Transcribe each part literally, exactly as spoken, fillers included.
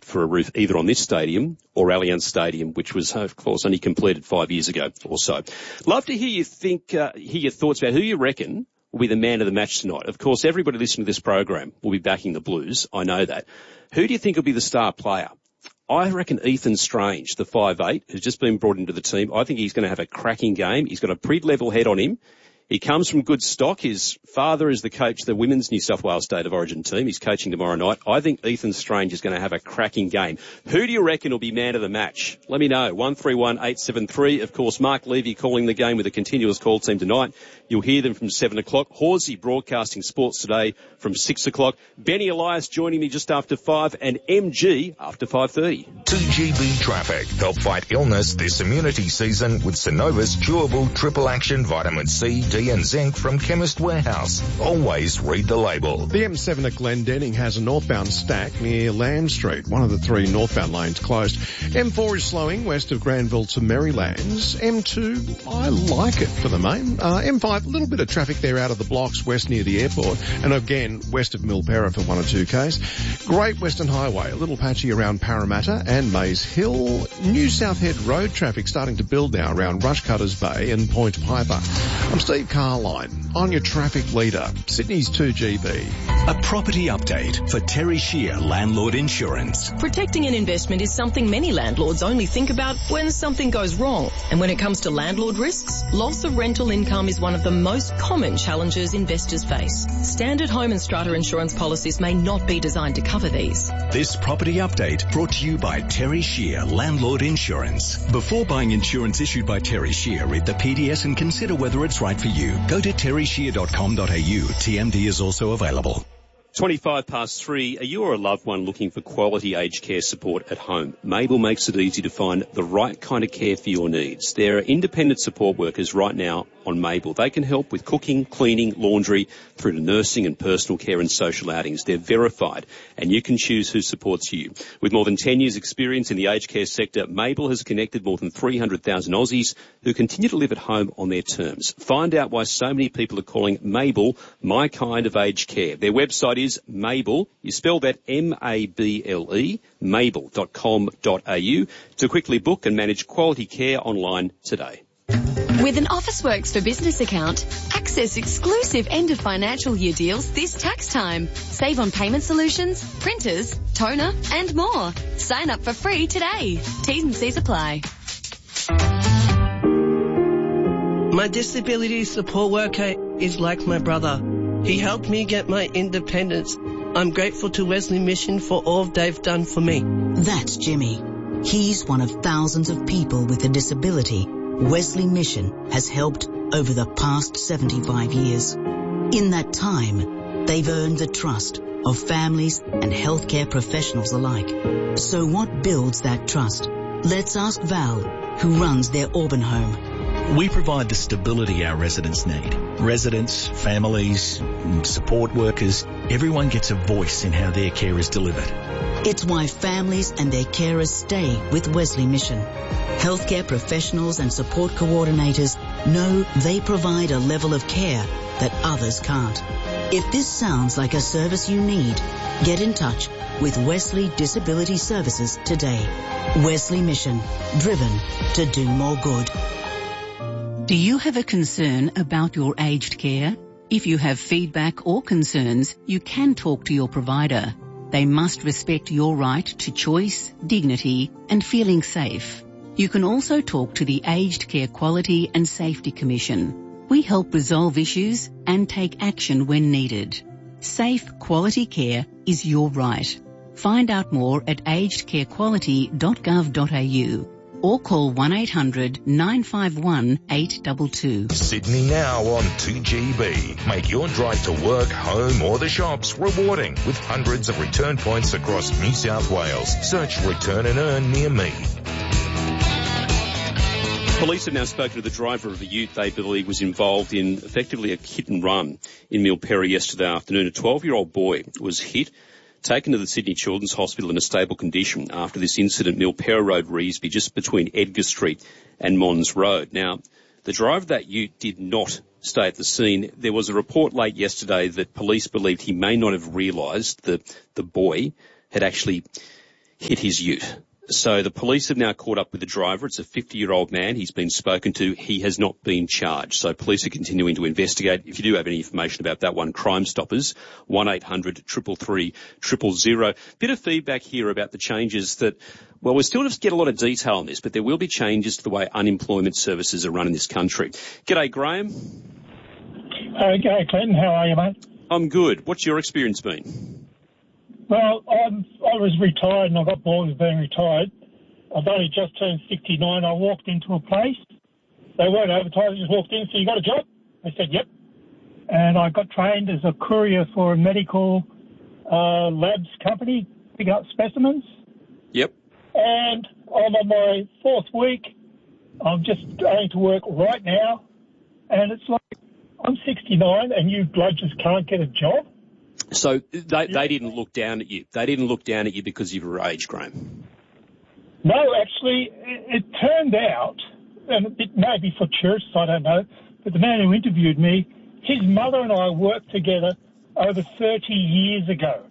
for a roof either on this stadium or Allianz Stadium, which was, of course, only completed five years ago or so. Love to hear you think, uh, hear your thoughts about who you reckon will be the man of the match tonight. Of course, everybody listening to this program will be backing the Blues. I know that. Who do you think will be the star player? I reckon Ethan Strange, the five eight, who's just been brought into the team. I think he's going to have a cracking game. He's got a pretty level head on him. He comes from good stock. His father is the coach of the women's New South Wales State of Origin team. He's coaching tomorrow night. I think Ethan Strange is going to have a cracking game. Who do you reckon will be man of the match? Let me know. one three one eight seven three. Of course, Mark Levy calling the game with a continuous call team tonight. You'll hear them from seven o'clock. Horsey broadcasting sports today from six o'clock. Benny Elias joining me just after five, and M G after five thirty. two G B Traffic. Help fight illness this immunity season with Synovus Chewable Triple Action Vitamin C, D and Zinc from Chemist Warehouse. Always read the label. The M seven at Glendenning has a northbound stack near Lamb Street. One of the three northbound lanes closed. M four is slowing west of Granville to Merrylands. M two, I like it for the main. Uh, M five, a little bit of traffic there out of the blocks west near the airport. And again, west of Milperra for one or two Ks. Great Western Highway, a little patchy around Parramatta and Maze Hill. New South Head Road traffic starting to build now around Rushcutters Bay and Point Piper. I'm Steve Carline, on your traffic leader, Sydney's two G B. A property update for Terry Shear Landlord Insurance. Protecting an investment is something many landlords only think about when something goes wrong. And when it comes to landlord risks, loss of rental income is one of the most common challenges investors face. Standard home and strata insurance policies may not be designed to cover these. This property update brought to you by Terry Shear Landlord Insurance. Before buying insurance issued by Terry Shear, read the P D S and consider whether it's right for you. Go to terry shear dot com dot a u. T M D is also available. twenty-five past three. Are you or a loved one looking for quality aged care support at home? Mabel makes it easy to find the right kind of care for your needs. There are independent support workers right now on Mabel. They can help with cooking, cleaning, laundry, through to nursing and personal care and social outings. They're verified, and you can choose who supports you. With more than ten years' experience in the aged care sector, Mabel has connected more than three hundred thousand Aussies who continue to live at home on their terms. Find out why so many people are calling Mabel my kind of aged care. Their website is Mabel. You spell that M A B L E, mabel dot com dot a u, to quickly book and manage quality care online today. With an Officeworks for Business account, access exclusive end of financial year deals this tax time. Save on payment solutions, printers, toner, and more. Sign up for free today. T's and C's apply. My disability support worker is like my brother. He helped me get my independence. I'm grateful to Wesley Mission for all they've done for me. That's Jimmy. He's one of thousands of people with a disability Wesley Mission has helped over the past seventy-five years. In that time, they've earned the trust of families and healthcare professionals alike. So what builds that trust? Let's ask Val, who runs their Auburn home. We provide the stability our residents need. Residents, families, support workers, everyone gets a voice in how their care is delivered. It's why families and their carers stay with Wesley Mission. Healthcare professionals and support coordinators know they provide a level of care that others can't. If this sounds like a service you need, get in touch with Wesley Disability Services today. Wesley Mission, driven to do more good. Do you have a concern about your aged care? If you have feedback or concerns, you can talk to your provider. They must respect your right to choice, dignity, and feeling safe. You can also talk to the Aged Care Quality and Safety Commission. We help resolve issues and take action when needed. Safe, quality care is your right. Find out more at aged care quality dot gov dot a u or call one eight hundred nine five one eight two two. Sydney Now on two G B. Make your drive to work, home or the shops rewarding with hundreds of return points across New South Wales. Search Return and Earn near me. Police have now spoken to the driver of a ute they believe was involved in effectively a hit and run in Milperra yesterday afternoon. A twelve-year-old boy was hit, taken to the Sydney Children's Hospital in a stable condition after this incident, Milperra Road, Reesby, just between Edgar Street and Mons Road. Now, the driver of that ute did not stay at the scene. There was a report late yesterday that police believed he may not have realised that the boy had actually hit his ute. So the police have now caught up with the driver. It's a fifty-year-old man. He's been spoken to. He has not been charged. So police are continuing to investigate. If you do have any information about that one, Crime Stoppers, one eight hundred, three three three, zero zero. Bit of feedback here about the changes that, well, we're still to get a lot of detail on this, but there will be changes to the way unemployment services are run in this country. G'day, Graham. Uh, G'day, Clinton. How are you, mate? I'm good. What's your experience been? Well, I'm, I was retired and I got bored with being retired. I've only just turned sixty-nine. I walked into a place. They weren't advertising, just walked in. So you got a job? I said, yep. And I got trained as a courier for a medical uh, labs company, picking up specimens. Yep. And I'm on my fourth week. I'm just going to work right now. And it's like, I'm sixty-nine and you bludgers can't get a job? So they, they didn't look down at you. They didn't look down at you because of your age, Graham. No, actually, it, it turned out, and it may be for church, I don't know, but the man who interviewed me, his mother and I worked together over thirty years ago.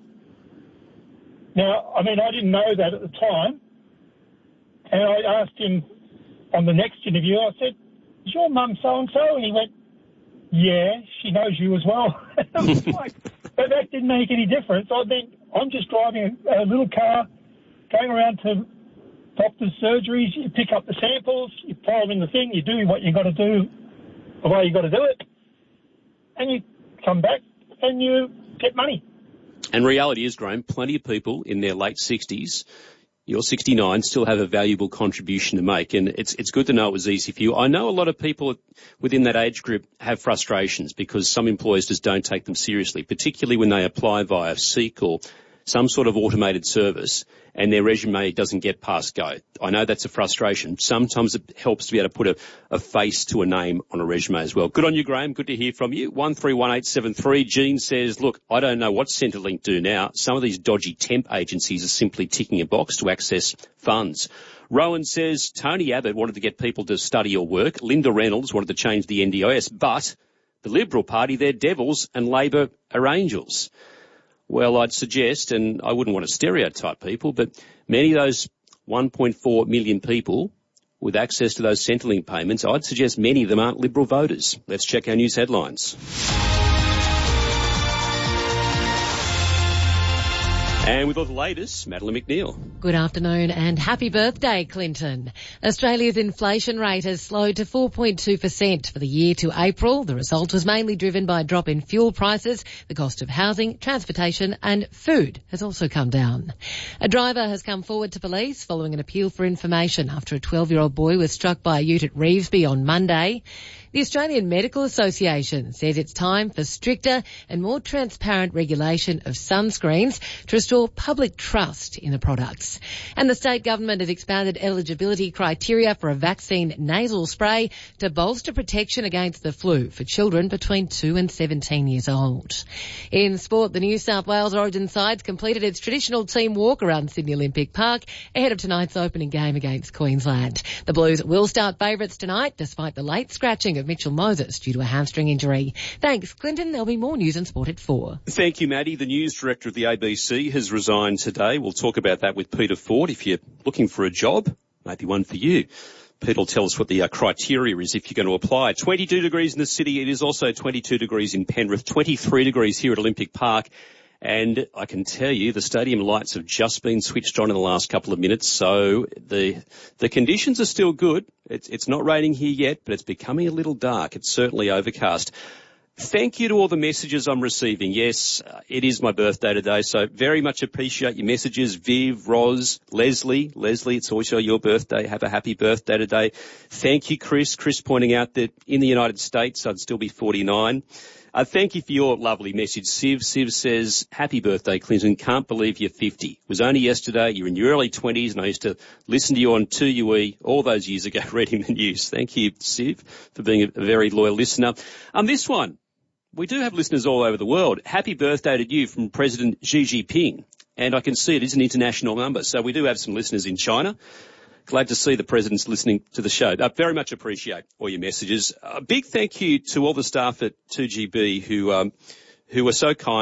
Now, I mean, I didn't know that at the time, and I asked him on the next interview, I said, is your mum so-and-so? And he went, yeah, she knows you as well. I was like, but that didn't make any difference. I mean, I'm just driving a, a little car, going around to doctor's surgeries. You pick up the samples, you pile them in the thing, you do what you got to do the way you got to do it, and you come back and you get money. And reality is, Graham, plenty of people in their late sixties, you're sixty-nine, still have a valuable contribution to make, and it's it's good to know it was easy for you. I know a lot of people within that age group have frustrations because some employers just don't take them seriously, particularly when they apply via Seek or some sort of automated service and their resume doesn't get past go. I know that's a frustration. Sometimes it helps to be able to put a, a face to a name on a resume as well. Good on you, Graham. Good to hear from you. one three one eight seven three. Jean says, look, I don't know what Centrelink do now. Some of these dodgy temp agencies are simply ticking a box to access funds. Rowan says, Tony Abbott wanted to get people to study or work. Linda Reynolds wanted to change the N D I S, but the Liberal Party, they're devils and Labor are angels. Well, I'd suggest, and I wouldn't want to stereotype people, but many of those one point four million people with access to those Centrelink payments, I'd suggest many of them aren't Liberal voters. Let's check our news headlines. And with all the latest, Madeline McNeil. Good afternoon and happy birthday, Clinton. Australia's inflation rate has slowed to four point two percent for the year to April. The result was mainly driven by a drop in fuel prices. The cost of housing, transportation and food has also come down. A driver has come forward to police following an appeal for information after a twelve-year-old boy was struck by a ute at Revesby on Monday. The Australian Medical Association says it's time for stricter and more transparent regulation of sunscreens to restore public trust in the products. And the state government has expanded eligibility criteria for a vaccine nasal spray to bolster protection against the flu for children between two and seventeen years old. In sport, the New South Wales Origin sides completed its traditional team walk around Sydney Olympic Park ahead of tonight's opening game against Queensland. The Blues will start favourites tonight despite the late scratching of Mitchell Moses due to a hamstring injury. Thanks, Clinton. There'll be more news and sport at four. Thank you, Maddie. The news director of the A B C has resigned today. We'll talk about that with Peter Ford. If you're looking for a job, maybe one for you. Peter will tell us what the uh, criteria is if you're going to apply. twenty-two degrees in the city. It is also twenty-two degrees in Penrith, twenty-three degrees here at Olympic Park. And I can tell you the stadium lights have just been switched on in the last couple of minutes, so the the conditions are still good. It's, it's not raining here yet, but it's becoming a little dark. It's certainly overcast. Thank you to all the messages I'm receiving. Yes, uh, it is my birthday today, so very much appreciate your messages. Viv, Roz, Leslie. Leslie, it's also your birthday. Have a happy birthday today. Thank you, Chris. Chris pointing out that in the United States I'd still be forty-nine. Uh, thank you for your lovely message, Siv. Siv says, happy birthday, Clinton. Can't believe you're fifty. It was only yesterday. You're in your early twenties, and I used to listen to you on two U E all those years ago reading the news. Thank you, Siv, for being a, a very loyal listener. Um, this one, we do have listeners all over the world. Happy birthday to you from President Xi Jinping. And I can see it is an international number, so we do have some listeners in China. Glad to see the President's listening to the show. I very much appreciate all your messages. A big thank you to all the staff at two G B who um, who were so kind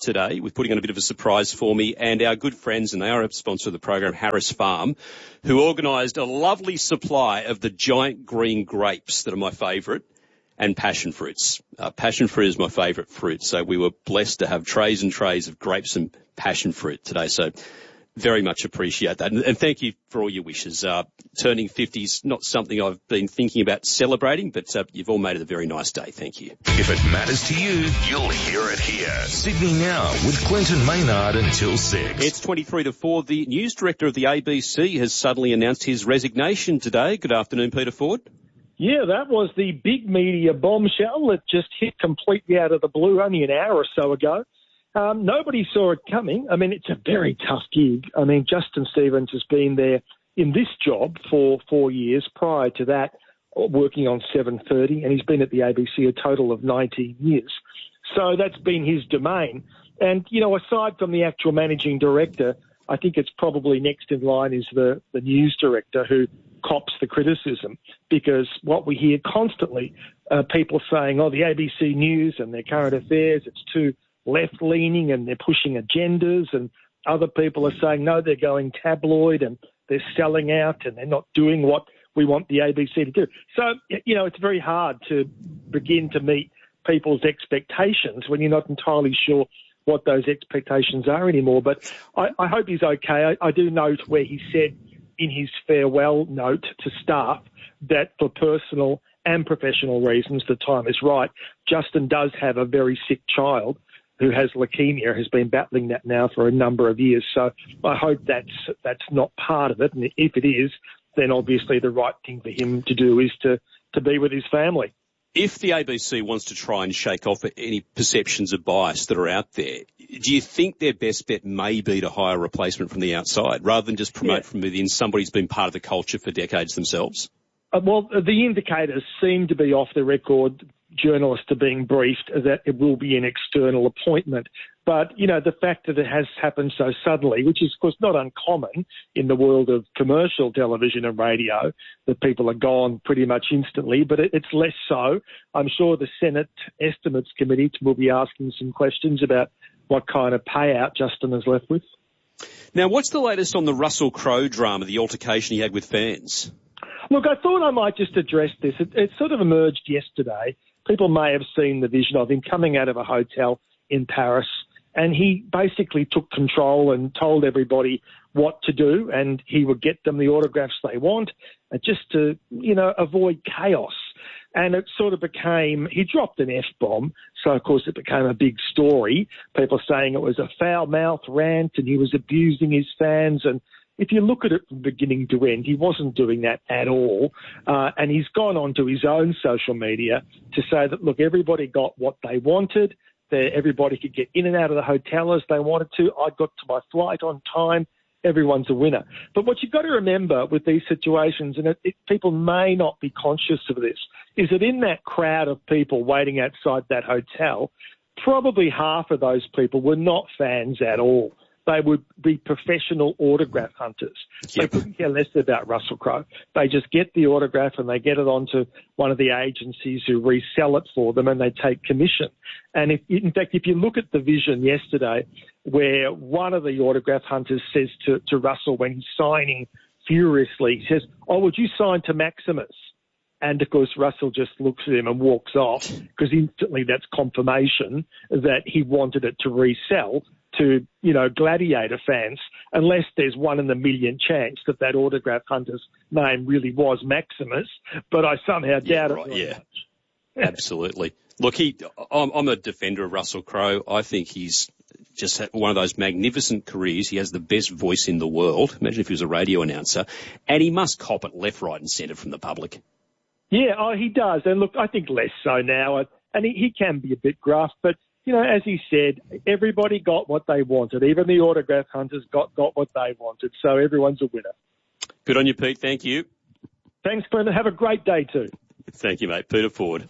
today with putting on a bit of a surprise for me, and our good friends, and they are a sponsor of the program, Harris Farm, who organised a lovely supply of the giant green grapes that are my favourite, and passion fruits. Uh, passion fruit is my favourite fruit, so we were blessed to have trays and trays of grapes and passion fruit today, so very much appreciate that. And, and thank you for all your wishes. Uh, turning fifty is not something I've been thinking about celebrating, but uh, you've all made it a very nice day. Thank you. If it matters to you, you'll hear it here. Sydney Now with Clinton Maynard until six. It's twenty-three to four. The news director of the A B C has suddenly announced his resignation today. Good afternoon, Peter Ford. Yeah, that was the big media bombshell that just hit completely out of the blue only an hour or so ago. Um, nobody saw it coming. I mean, it's a very tough gig. I mean, Justin Stevens has been there in this job for four years. Prior to that, working on seven thirty, and he's been at the A B C a total of nineteen years. So that's been his domain. And, you know, aside from the actual managing director, I think it's probably next in line is the, the news director who cops the criticism, because what we hear constantly, uh, people saying, oh, the A B C News and their current affairs, it's too left-leaning and they're pushing agendas, and other people are saying, no, they're going tabloid and they're selling out and they're not doing what we want the A B C to do. So, you know, it's very hard to begin to meet people's expectations when you're not entirely sure what those expectations are anymore. But I, I hope he's okay. I, I do note where he said in his farewell note to staff that for personal and professional reasons, the time is right. Justin does have a very sick child who has leukemia, has been battling that now for a number of years. So I hope that's that's not part of it. And if it is, then obviously the right thing for him to do is to, to be with his family. If the A B C wants to try and shake off any perceptions of bias that are out there, do you think their best bet may be to hire a replacement from the outside rather than just promote yeah. from within somebody who's been part of the culture for decades themselves? Uh, well, the indicators seem to be off the record. Journalists are being briefed that it will be an external appointment. But, you know, the fact that it has happened so suddenly, which is, of course, not uncommon in the world of commercial television and radio, that people are gone pretty much instantly, but it, it's less so. I'm sure the Senate Estimates Committee will be asking some questions about what kind of payout Justin is left with. Now, what's the latest on the Russell Crowe drama, the altercation he had with fans? Look, I thought I might just address this. It, it sort of emerged yesterday. People may have seen the vision of him coming out of a hotel in Paris, and he basically took control and told everybody what to do, and he would get them the autographs they want, uh, just to, you know, avoid chaos. And it sort of became, he dropped an F-bomb, so of course it became a big story. People saying it was a foul-mouthed rant and he was abusing his fans, and if you look at it from beginning to end, he wasn't doing that at all. Uh, and he's gone on to his own social media to say that, look, everybody got what they wanted. That everybody could get in and out of the hotel as they wanted to. I got to my flight on time. Everyone's a winner. But what you've got to remember with these situations, and it, it, people may not be conscious of this, is that in that crowd of people waiting outside that hotel, probably half of those people were not fans at all. They would be professional autograph hunters. Yep. They couldn't care less about Russell Crowe. They just get the autograph and they get it onto one of the agencies who resell it for them, and they take commission. And if, in fact, if you look at the vision yesterday where one of the autograph hunters says to, to Russell when he's signing furiously, he says, oh, would you sign to Maximus? And, of course, Russell just looks at him and walks off, because instantly that's confirmation that he wanted it to resell to, you know, gladiator fans, unless there's one in a million chance that that autograph hunter's name really was Maximus. But I somehow yeah, doubt right, it. Yeah, absolutely. Look, he, I'm, I'm a defender of Russell Crowe. I think he's just had one of those magnificent careers. He has the best voice in the world. Imagine if he was a radio announcer. And he must cop it left, right and centre from the public. Yeah, oh, he does. And look, I think less so now. And he, he can be a bit gruff, but, you know, as he said, everybody got what they wanted. Even the autograph hunters got, got what they wanted. So everyone's a winner. Good on you, Pete. Thank you. Thanks, Brendan. Have a great day too. Thank you, mate. Peter Ford.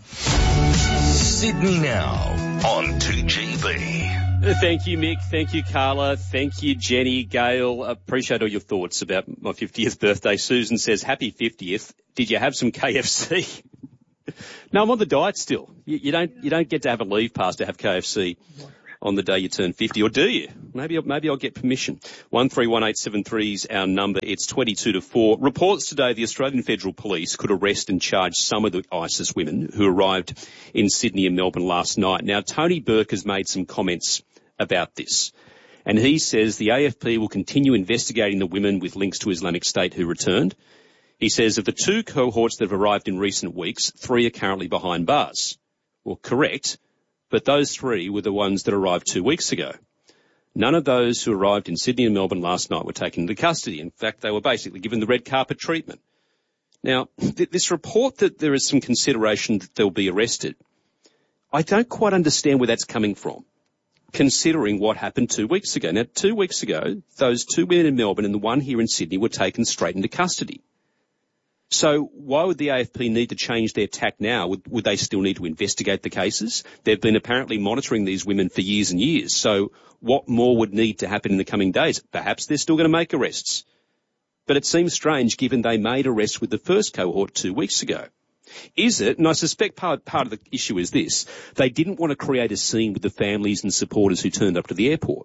Sydney Now on two G B. Thank you, Mick. Thank you, Carla. Thank you, Jenny, Gail. Appreciate all your thoughts about my fiftieth birthday. Susan says, happy fiftieth. Did you have some K F C? No, I'm on the diet still. You, you don't you don't get to have a leave pass to have K F C on the day you turn fifty, or do you? Maybe, maybe I'll get permission. one three one eight seven three is our number. It's twenty-two to four. Reports today the Australian Federal Police could arrest and charge some of the ISIS women who arrived in Sydney and Melbourne last night. Now, Tony Burke has made some comments about this, and he says the A F P will continue investigating the women with links to Islamic State who returned. He says of the two cohorts that have arrived in recent weeks, three are currently behind bars. Well, correct, but those three were the ones that arrived two weeks ago. None of those who arrived in Sydney and Melbourne last night were taken into custody. In fact, they were basically given the red carpet treatment. Now, th- this report that there is some consideration that they'll be arrested, I don't quite understand where that's coming from, considering what happened two weeks ago. Now, two weeks ago, those two women in Melbourne and the one here in Sydney were taken straight into custody. So why would the A F P need to change their tack now? Would, would they still need to investigate the cases? They've been apparently monitoring these women for years and years. So what more would need to happen in the coming days? Perhaps they're still going to make arrests. But it seems strange given they made arrests with the first cohort two weeks ago. Is it, and I suspect part, part of the issue is this, they didn't want to create a scene with the families and supporters who turned up to the airport.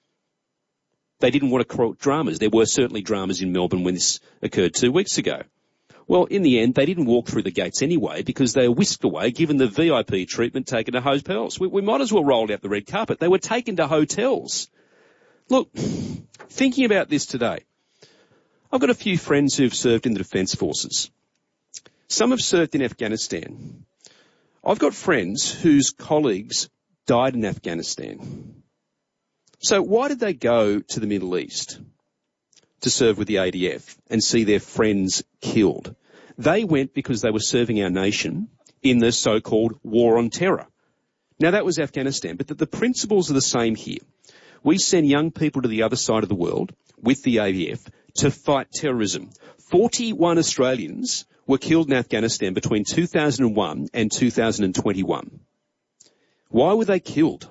They didn't want to create dramas. There were certainly dramas in Melbourne when this occurred two weeks ago. Well, in the end, they didn't walk through the gates anyway because they were whisked away, given the V I P treatment taken to hotels. We, we might as well roll out the red carpet. They were taken to hotels. Look, thinking about this today, I've got a few friends who've served in the Defence Forces. Some have served in Afghanistan. I've got friends whose colleagues died in Afghanistan. So why did they go to the Middle East to serve with the A D F and see their friends killed? They went because they were serving our nation in the so-called war on terror. Now, that was Afghanistan, but the, the principles are the same here. We send young people to the other side of the world with the A D F to fight terrorism. forty-one Australians were killed in Afghanistan between two thousand one and two thousand twenty-one. Why were they killed?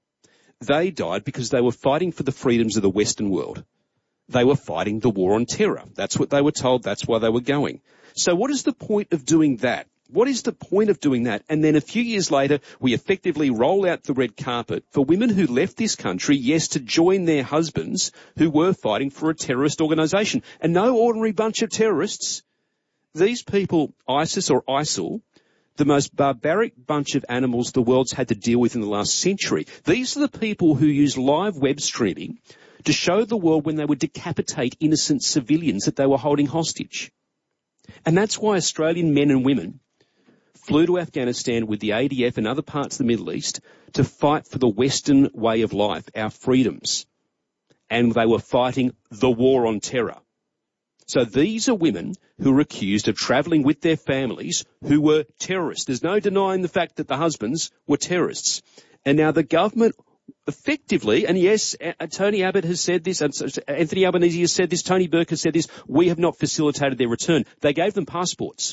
They died because they were fighting for the freedoms of the Western world. They were fighting the war on terror. That's what they were told. That's why they were going. So what is the point of doing that? What is the point of doing that? And then a few years later, we effectively roll out the red carpet for women who left this country, yes, to join their husbands who were fighting for a terrorist organisation. And no ordinary bunch of terrorists. These people, ISIS or ISIL, the most barbaric bunch of animals the world's had to deal with in the last century. These are the people who use live web streaming to show the world when they would decapitate innocent civilians that they were holding hostage. And that's why Australian men and women flew to Afghanistan with the A D F and other parts of the Middle East to fight for the Western way of life, our freedoms. And they were fighting the war on terror. So these are women who are accused of travelling with their families who were terrorists. There's no denying the fact that the husbands were terrorists. And now the government effectively, and yes, Tony Abbott has said this, Anthony Albanese has said this, Tony Burke has said this, we have not facilitated their return. They gave them passports.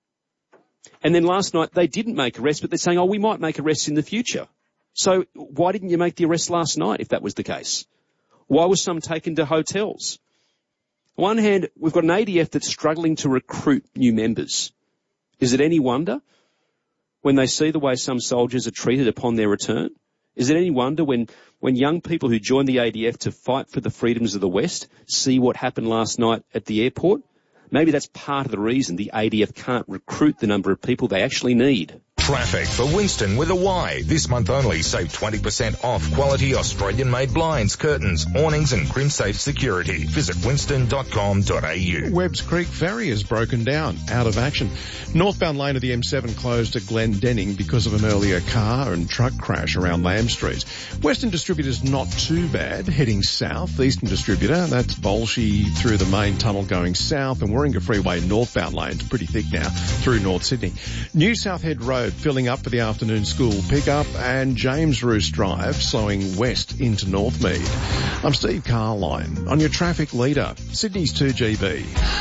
And then last night they didn't make arrests, but they're saying, oh, we might make arrests in the future. So why didn't you make the arrest last night if that was the case? Why were some taken to hotels? On one hand, we've got an A D F that's struggling to recruit new members. Is it any wonder when they see the way some soldiers are treated upon their return? Is it any wonder when, when young people who join the A D F to fight for the freedoms of the West see what happened last night at the airport? Maybe that's part of the reason the A D F can't recruit the number of people they actually need. Traffic for Winston with a Y. This month only, save twenty percent off quality Australian-made blinds, curtains, awnings and CrimSafe security. Visit winston dot com dot a u. Webbs Creek Ferry is broken down, out of action. Northbound lane of the M seven closed at Glendenning because of an earlier car and truck crash around Lamb Street. Western Distributor's not too bad, heading south. Eastern Distributor, that's Bolshe through the main tunnel going south, and Warringah Freeway northbound lane's pretty thick now through North Sydney. New South Head Road filling up for the afternoon school pickup, and James Roos Drive slowing west into Northmead. I'm Steve Carline on your traffic leader, Sydney's two G B.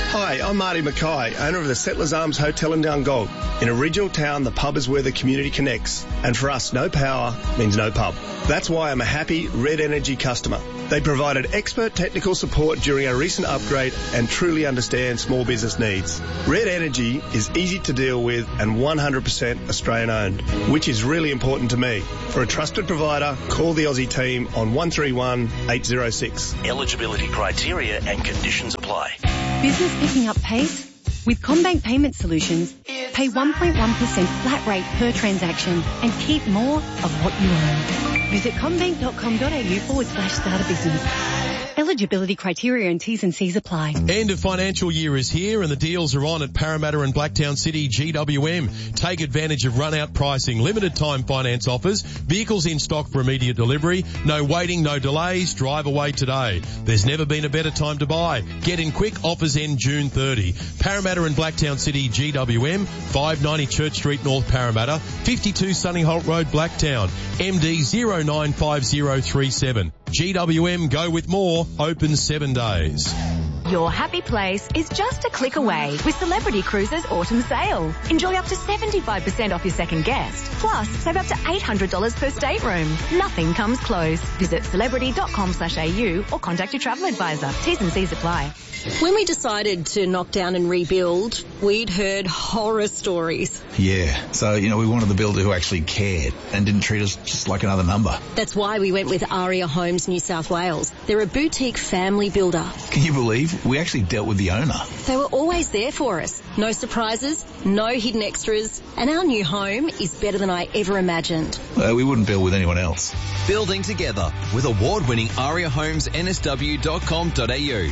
Hi, I'm Marty Mackay, owner of the Settlers Arms Hotel in Dungog. In a regional town, the pub is where the community connects. And for us, no power means no pub. That's why I'm a happy Red Energy customer. They provided expert technical support during our recent upgrade and truly understand small business needs. Red Energy is easy to deal with and one hundred percent Australian owned, which is really important to me. For a trusted provider, call the Aussie team on one three one, eight zero six. Eligibility criteria and conditions apply. Business picking up pace? With CommBank Payment Solutions, pay one point one percent flat rate per transaction and keep more of what you own. Visit commbank.com.au forward slash start a business. Eligibility criteria and T's and C's apply. End of financial year is here and the deals are on at Parramatta and Blacktown City G W M. Take advantage of run-out pricing, limited time finance offers, vehicles in stock for immediate delivery, no waiting, no delays, drive away today. There's never been a better time to buy. Get in quick, offers end June thirtieth. Parramatta and Blacktown City G W M, five ninety Church Street North Parramatta, fifty-two Sunny Holt Road Blacktown, M D zero nine five zero three seven. G W M, go with more, open seven days. Your happy place is just a click away with Celebrity Cruises Autumn Sale. Enjoy up to seventy-five percent off your second guest. Plus, save up to eight hundred dollars per stateroom. Nothing comes close. Visit celebrity.com slash AU or contact your travel advisor. T's and C's apply. When we decided to knock down and rebuild, we'd heard horror stories. Yeah, so, you know, we wanted the builder who actually cared and didn't treat us just like another number. That's why we went with Aria Homes New South Wales. They're a boutique family builder. Can you believe? We actually dealt with the owner. They were always there for us. No surprises, no hidden extras, and our new home is better than I ever imagined. Uh, we wouldn't build with anyone else. Building together with award-winning aria homes n s w dot com dot a u.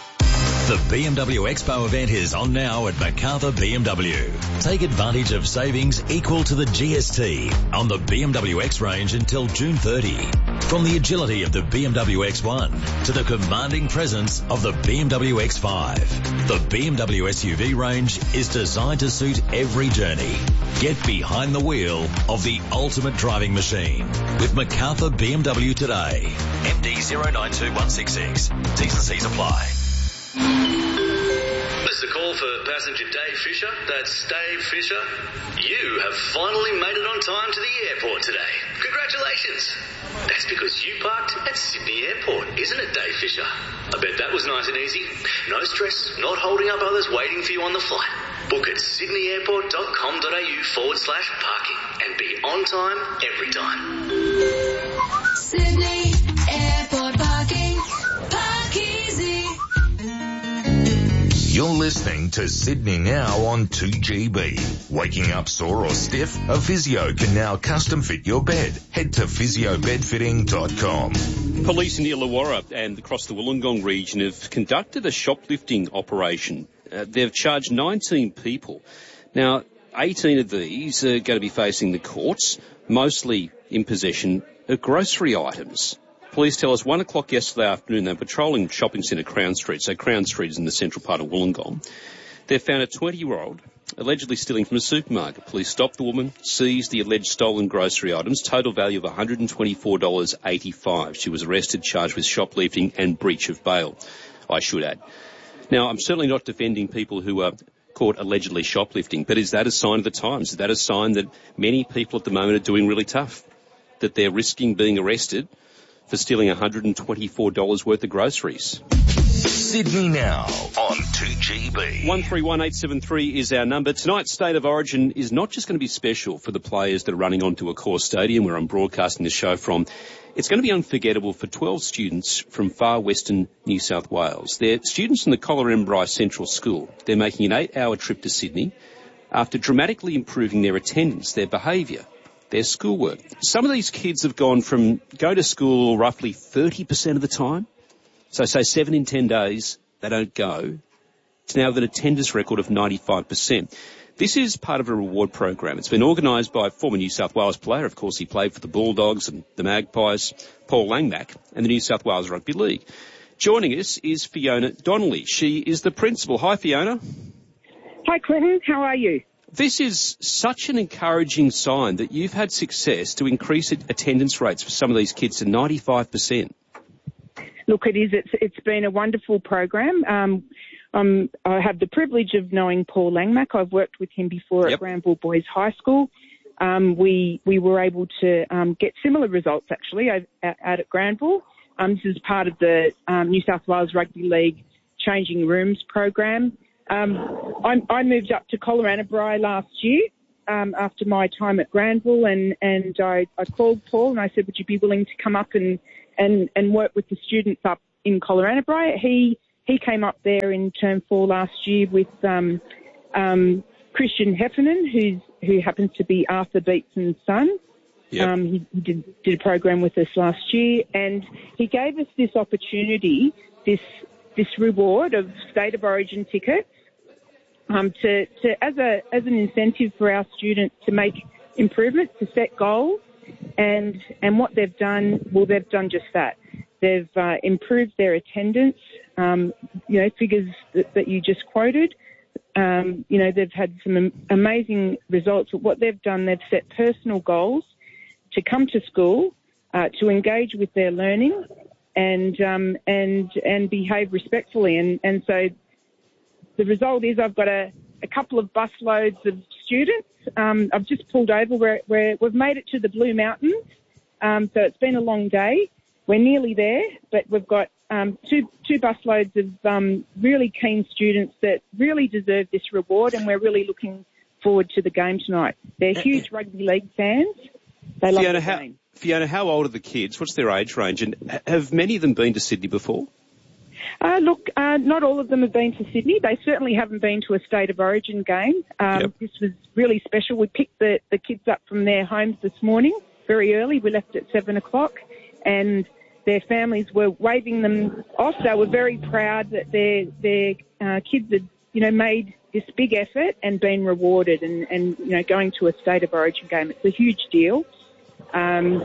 The B M W Expo event is on now at Macarthur B M W. Take advantage of savings equal to the G S T on the B M W X range until June thirtieth. From the agility of the B M W X one to the commanding presence of the B M W X five, the B M W S U V range is designed to suit every journey. Get behind the wheel of the ultimate driving machine with Macarthur B M W today. M D zero nine two one six six. T's and C's apply. This is a call for passenger Dave Fisher. That's Dave Fisher. You have finally made it on time to the airport today. Congratulations. That's because you parked at Sydney Airport, isn't it, Dave Fisher? I bet that was nice and easy. No stress, not holding up others waiting for you on the flight. Book at sydneyairport.com.au forward slash parking and be on time every time. Sydney Airport parking. Park easy. You're listening to Sydney Now on two G B. Waking up sore or stiff? A physio can now custom fit your bed. Head to physio bed fitting dot com. Police in Illawarra and across the Wollongong region have conducted a shoplifting operation. Uh, they've charged nineteen people. Now, eighteen of these are going to be facing the courts, mostly in possession of grocery items. Police tell us one o'clock yesterday afternoon they were patrolling shopping centre Crown Street. So Crown Street is in the central part of Wollongong. They found a twenty-year-old allegedly stealing from a supermarket. Police stopped the woman, seized the alleged stolen grocery items, total value of one hundred twenty-four dollars eighty-five. She was arrested, charged with shoplifting and breach of bail, I should add. Now, I'm certainly not defending people who are caught allegedly shoplifting, but is that a sign of the times? Is that a sign that many people at the moment are doing really tough, that they're risking being arrested for stealing one hundred twenty-four dollars worth of groceries? Sydney Now on two G B. one three one eight seven three is our number. Tonight's State of Origin is not just going to be special for the players that are running onto a core stadium where I'm broadcasting this show from. It's going to be unforgettable for twelve students from far western New South Wales. They're students in the Collarenbri Central School. They're making an eight-hour trip to Sydney after dramatically improving their attendance, their behaviour, their schoolwork. Some of these kids have gone from go to school roughly thirty percent of the time, so say seven in ten days they don't go, to now an attendance record of ninety-five percent. This is part of a reward program. It's been organised by a former New South Wales player. Of course, he played for the Bulldogs and the Magpies, Paul Langmack, and the New South Wales Rugby League. Joining us is Fiona Donnelly. She is the principal. Hi, Fiona. Hi, Clinton. How are you? This is such an encouraging sign that you've had success to increase attendance rates for some of these kids to ninety-five percent. Look, it is. It's, it's been a wonderful program. Um, um, I have the privilege of knowing Paul Langmack. I've worked with him before yep. at Granville Boys High School. Um, we we were able to um, get similar results actually out at Granville. Um, this is part of the um, New South Wales Rugby League Changing Rooms program. Um, I, I moved up to Collarenebri last year um, after my time at Granville, and and I, I called Paul and I said, would you be willing to come up and and, and work with the students up in Collarenebri? He he came up there in term four last year with um, um, Christian Heffernan, who's who happens to be Arthur Beetson's son. Yep. Um, he he did, did a program with us last year, and he gave us this opportunity, this this reward of State of Origin tickets, um, to, to as a as an incentive for our students to make improvements, to set goals, and and what they've done, well, they've done just that. They've uh, improved their attendance, um, you know, figures that, that you just quoted. Um, you know, they've had some am- amazing results. But what they've done, they've set personal goals to come to school, uh, to engage with their learning, and um, and and behave respectfully. And, and so the result is I've got a, a couple of bus loads of students. Um, I've just pulled over where, where we've made it to the Blue Mountains. Um, so it's been a long day. We're nearly there, but we've got um, two two bus loads of um, really keen students that really deserve this reward, and we're really looking forward to the game tonight. They're huge rugby league fans. They love Fiona, the how, game. Fiona, how old are the kids? What's their age range? And have many of them been to Sydney before? Uh, look, uh, not all of them have been to Sydney. They certainly haven't been to a State of Origin game. Um, yep. This was really special. We picked the, the kids up from their homes this morning very early. We left at seven o'clock, and their families were waving them off. They were very proud that their their uh, kids had, you know, made this big effort and been rewarded, and, and you know, going to a State of Origin game. It's a huge deal. Um,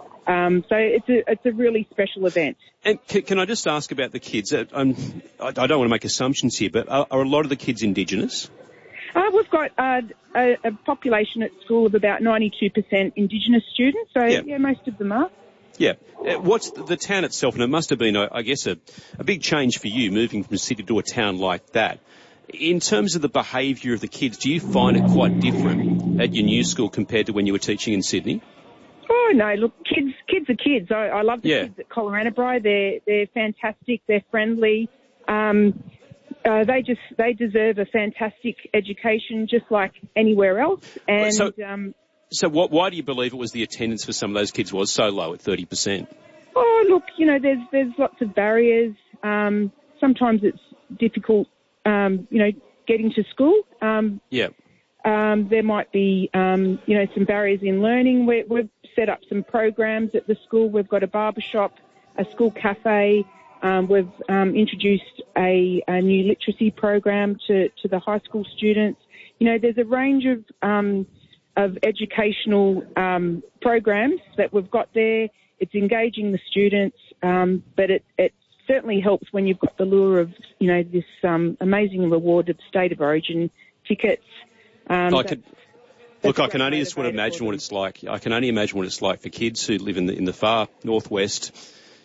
um, so it's a it's a really special event. And can, can I just ask about the kids? Uh, um, I, I don't want to make assumptions here, but are, are a lot of the kids Indigenous? Uh, we've got uh, a, a population at school of about ninety-two percent Indigenous students, so yeah, yeah most of them are. Yeah. Uh, what's the, the town itself? And it must have been, I guess, a, a big change for you moving from Sydney to a town like that. In terms of the behaviour of the kids, do you find it quite different at your new school compared to when you were teaching in Sydney? Oh, no, look, kids kids are kids. I, I love the yeah. kids at Collarenebri. They're, they're fantastic. They're friendly. Um, uh, they just, they deserve a fantastic education just like anywhere else. And, so, um, so what, why do you believe it was the attendance for some of those kids was so low at thirty percent? Oh, look, you know, there's, there's lots of barriers. Um, sometimes it's difficult, um, you know, getting to school. Um, yeah. Um, there might be, um, you know, some barriers in learning. We're, we've set up some programs at the school. We've got a barber shop, a school cafe. Um, we've um, introduced a, a new literacy program to, to the high school students. You know, there's a range of um, of educational um, programs that we've got there. It's engaging the students, um, but it, it certainly helps when you've got the lure of, you know, this um, amazing reward of State of Origin tickets. Um, I could, look, I can only just want to imagine what it's like. I can only imagine what it's like for kids who live in the in the far northwest,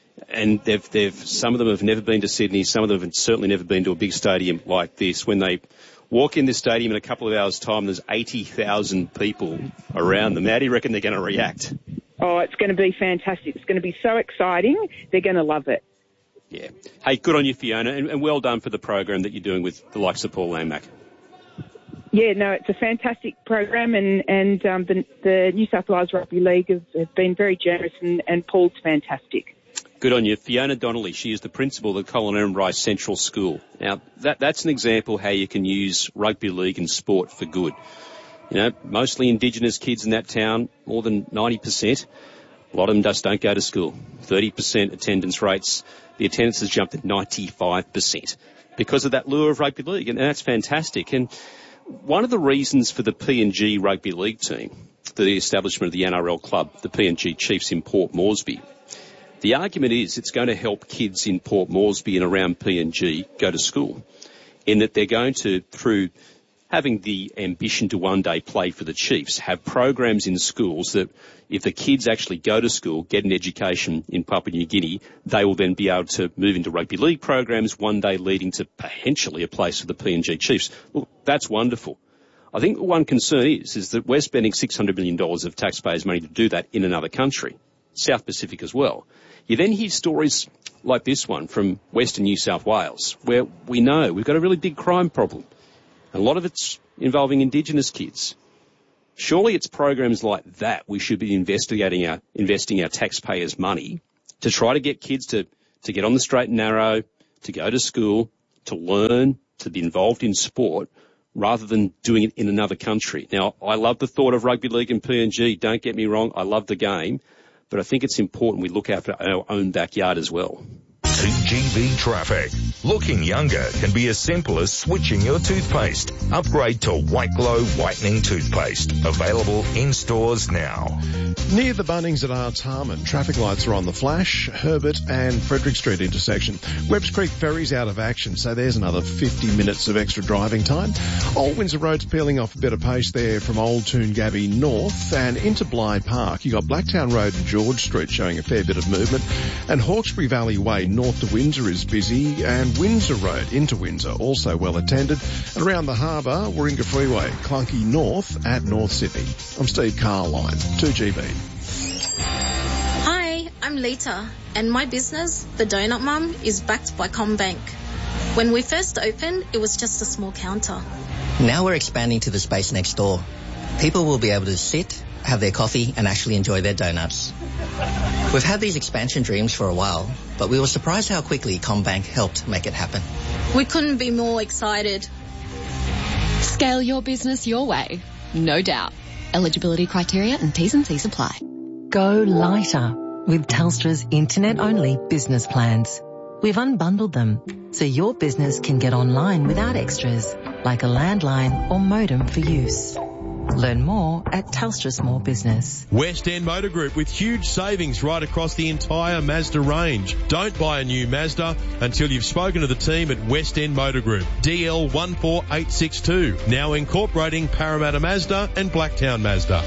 and they've they've some of them have never been to Sydney. Some of them have certainly never been to a big stadium like this. When they walk in this stadium in a couple of hours' time, there's eighty thousand people around them. How do you reckon they're going to react? Oh, it's going to be fantastic. It's going to be so exciting. They're going to love it. Yeah. Hey, good on you, Fiona, and, and well done for the program that you're doing with the likes of Paul Langmack. Yeah, no, it's a fantastic program, and, and um, the, the New South Wales Rugby League have, have been very generous, and, and Paul's fantastic. Good on you. Fiona Donnelly, she is the principal of the Collarenebri Central School. Now, that, that's an example how you can use rugby league and sport for good. You know, mostly Indigenous kids in that town, more than ninety percent. A lot of them just don't go to school. thirty percent attendance rates. The attendance has jumped at ninety-five percent because of that lure of rugby league, and that's fantastic. And one of the reasons for the P and G rugby league team, for the establishment of the N R L club, the P and G Chiefs in Port Moresby, the argument is it's going to help kids in Port Moresby and around P and G go to school, in that they're going to, through having the ambition to one day play for the Chiefs, have programs in schools that if the kids actually go to school, get an education in Papua New Guinea, they will then be able to move into rugby league programs, one day leading to potentially a place for the P N G Chiefs. Look, that's wonderful. I think the one concern is, is that we're spending six hundred million dollars of taxpayers' money to do that in another country, South Pacific as well. You then hear stories like this one from Western New South Wales, where we know we've got a really big crime problem. A lot of it's involving Indigenous kids. Surely it's programs like that we should be investigating our, investing our taxpayers' money to try to get kids to, to get on the straight and narrow, to go to school, to learn, to be involved in sport, rather than doing it in another country. Now, I love the thought of rugby league and P N G. Don't get me wrong. I love the game. But I think it's important we look after our own backyard as well. two G B traffic. Looking younger can be as simple as switching your toothpaste. Upgrade to White Glow Whitening Toothpaste. Available in stores now. Near the Bunnings at Arts Harmon, traffic lights are on the Flash, Herbert and Frederick Street intersection. Webbs Creek Ferry's out of action, so there's another fifty minutes of extra driving time. Old Windsor Road's peeling off a bit of pace there from Old Toongabbie North, and into Bligh Park. You got Blacktown Road and George Street showing a fair bit of movement, and Hawkesbury Valley Way north to Windsor is busy, and Windsor Road into Windsor also well attended. And around the harbour, Warringah Freeway, clunky north at North Sydney. I'm Steve Carline, two G B. Hi, I'm Lita, and my business, The Donut Mum, is backed by CommBank. When we first opened, it was just a small counter. Now we're expanding to the space next door. People will be able to sit, have their coffee, and actually enjoy their donuts. We've had these expansion dreams for a while, but we were surprised how quickly CommBank helped make it happen. We couldn't be more excited. Scale your business your way. No doubt. Eligibility criteria and T's and C's apply. Go lighter with Telstra's internet-only business plans. We've unbundled them so your business can get online without extras like a landline or modem for use. Learn more at Telstra Small Business. West End Motor Group with huge savings right across the entire Mazda range. Don't buy a new Mazda until you've spoken to the team at West End Motor Group. D L one four eight six two. Now incorporating Parramatta Mazda and Blacktown Mazda.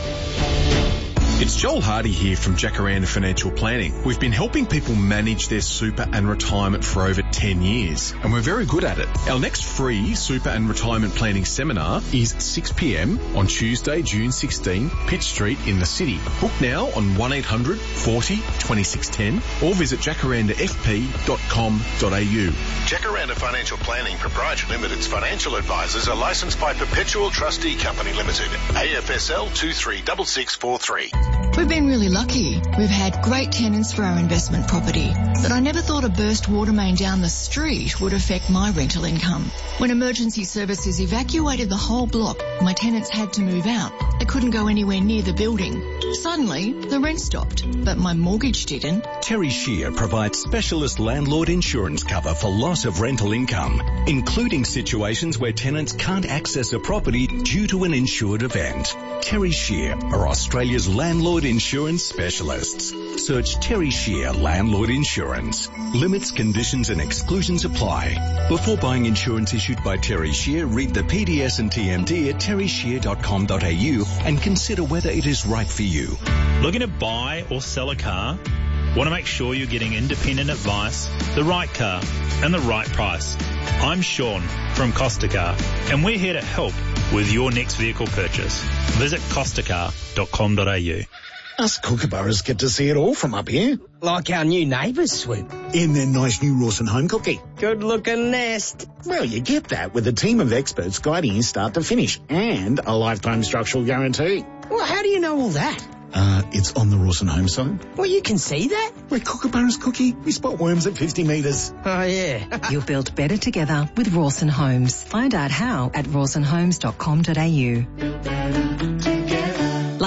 It's Joel Hardy here from Jacaranda Financial Planning. We've been helping people manage their super and retirement for over ten years, and we're very good at it. Our next free super and retirement planning seminar is six p.m. on Tuesday, June sixteenth, Pitt Street in the city. Book now on one eight hundred forty twenty-six ten or visit jacaranda f p dot com dot a u. Jacaranda Financial Planning Proprietary Limited's financial advisors are licensed by Perpetual Trustee Company Limited, A F S L two three six six four three. We've been really lucky. We've had great tenants for our investment property, but I never thought a burst water main down the street would affect my rental income. When emergency services evacuated the whole block, my tenants had to move out. They couldn't go anywhere near the building. Suddenly, the rent stopped, but my mortgage didn't. Terry Shear provides specialist landlord insurance cover for loss of rental income, including situations where tenants can't access a property due to an insured event. Terry Shear are Australia's landlord insurance specialists. Search Terry Shear Landlord Insurance. Limits, conditions and exclusions apply. Before buying insurance issued by Terry Shear, read the P D S and T M D at terry shear dot com dot a u and consider whether it is right for you. Looking to buy or sell a car? Want to make sure you're getting independent advice, the right car and the right price. I'm Sean from Costa Car, and we're here to help with your next vehicle purchase. Visit costa car dot com dot a u. Us kookaburras get to see it all from up here. Like our new neighbours, Swoop. In their nice new Rawson home cookie. Good-looking nest. Well, you get that with a team of experts guiding you start to finish and a lifetime structural guarantee. Well, how do you know all that? Uh, it's on the Rawson home site. Well, you can see that? We're kookaburras cookie. We spot worms at fifty metres. Oh, yeah. You'll build better together with Rawson Homes. Find out how at rawson homes dot com dot a u.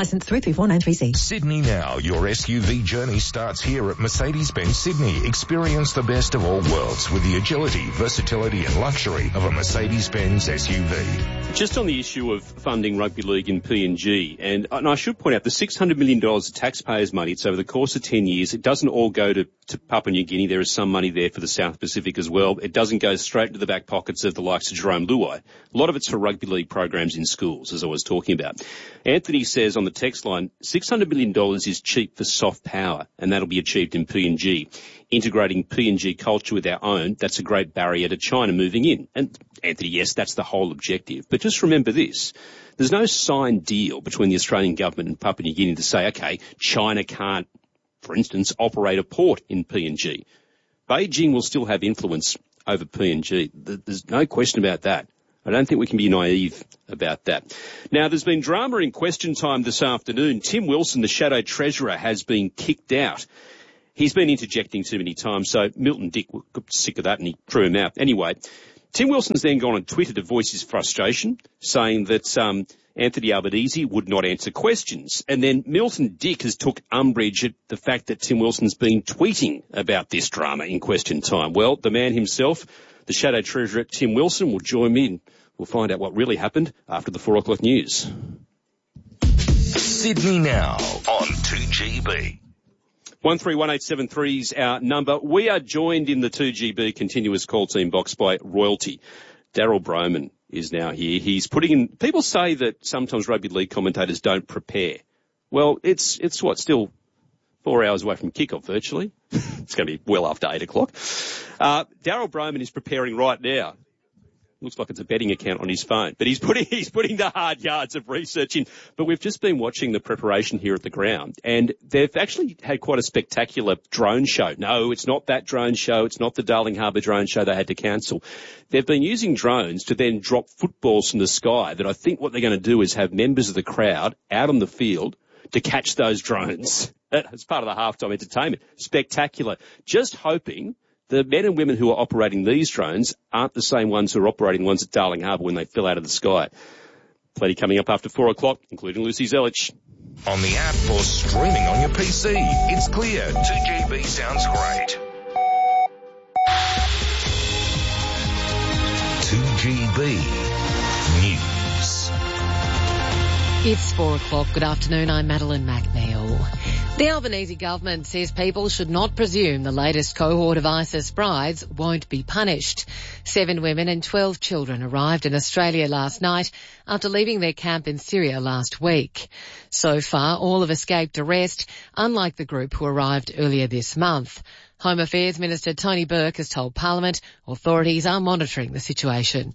Licence three three four nine three C. Sydney Now, your S U V journey starts here at Mercedes-Benz Sydney. Experience the best of all worlds with the agility, versatility and luxury of a Mercedes-Benz S U V. Just on the issue of funding rugby league in P N G, and, and I should point out the six hundred million dollars of taxpayers' money, it's over the course of ten years. It doesn't all go to, to Papua New Guinea. There is some money there for the South Pacific as well. It doesn't go straight into the back pockets of the likes of Jerome Luai. A lot of it's for rugby league programs in schools, as I was talking about. Anthony says on the text line, six hundred million dollars is cheap for soft power, and that'll be achieved in P N G. Integrating P N G culture with our own, that's a great barrier to China moving in. And Anthony, yes, that's the whole objective. But just remember this. There's no signed deal between the Australian government and Papua New Guinea to say, okay, China can't, for instance, operate a port in P N G. Beijing will still have influence over P N G. There's no question about that. I don't think we can be naive about that. Now, there's been drama in Question Time this afternoon. Tim Wilson, the Shadow Treasurer, has been kicked out. He's been interjecting too many times, so Milton Dick got sick of that and he threw him out. Anyway, Tim Wilson's then gone on Twitter to voice his frustration, saying that um, Anthony Albanese would not answer questions. And then Milton Dick has took umbrage at the fact that Tim Wilson's been tweeting about this drama in Question Time. Well, the man himself, the Shadow Treasurer, Tim Wilson, will join me and we'll find out what really happened after the four o'clock news. Sydney Now on two G B. one three one eight seven three is our number. We are joined in the two G B continuous call team box by royalty. Daryl Broman is now here. He's putting in, people say that sometimes rugby league commentators don't prepare. Well, it's, it's what, still four hours away from kickoff virtually. It's going to be well after eight o'clock. Uh, Daryl Broman is preparing right now. Looks like it's a betting account on his phone, but he's putting, he's putting the hard yards of research in. But we've just been watching the preparation here at the ground and they've actually had quite a spectacular drone show. No, it's not that drone show. It's not the Darling Harbour drone show they had to cancel. They've been using drones to then drop footballs from the sky that I think what they're going to do is have members of the crowd out on the field to catch those drones. That's part of the halftime entertainment. Spectacular. Just hoping the men and women who are operating these drones aren't the same ones who are operating the ones at Darling Harbour when they fell out of the sky. Plenty coming up after four o'clock, including Lucy Zelich. On the app or streaming on your P C, it's clear. two G B sounds great. two G B News. It's four o'clock. Good afternoon. I'm Madeline McNeil. The Albanese government says people should not presume the latest cohort of ISIS brides won't be punished. Seven women and twelve children arrived in Australia last night after leaving their camp in Syria last week. So far, all have escaped arrest, unlike the group who arrived earlier this month. Home Affairs Minister Tony Burke has told Parliament authorities are monitoring the situation.